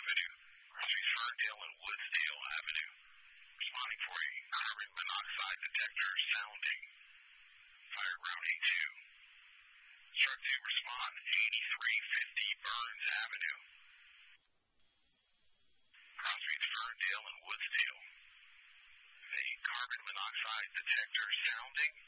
Avenue. Cross Street Ferndale and Woodsdale Avenue. Responding for a carbon monoxide detector sounding. Fire ground A2. Truck 2 respond 8350 Burns Avenue. Cross Street Ferndale and Woodsdale. A carbon monoxide detector sounding.